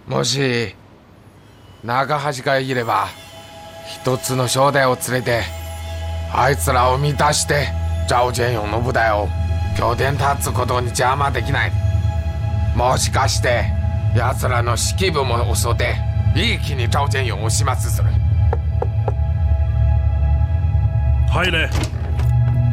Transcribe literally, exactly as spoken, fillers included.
もし長橋がいれば一つの正代を連れてあいつらを満たして赵建勇の部隊を拠点立つことに邪魔できない。もしかして奴らの指揮部も襲って一気に赵建勇を始末する。 入れ。